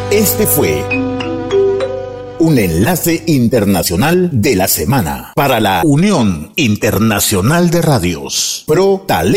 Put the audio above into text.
Este fue un enlace internacional de la semana para la Unión Internacional de Radios. Pro Talento.